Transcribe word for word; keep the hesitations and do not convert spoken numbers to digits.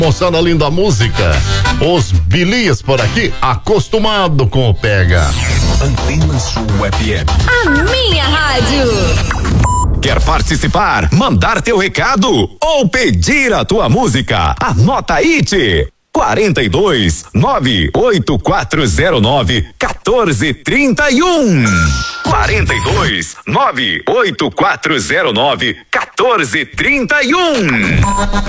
Moçada linda música, os Bilias por aqui, acostumado com o pega. Antena Sul F M. A minha rádio. Quer participar, mandar teu recado ou pedir a tua música? Anota aí, tchê. quarenta e dois, nove oito quatro zero nove, quatorze trinta e um. quarenta e dois, nove oito quatro zero nove, quatorze trinta e um.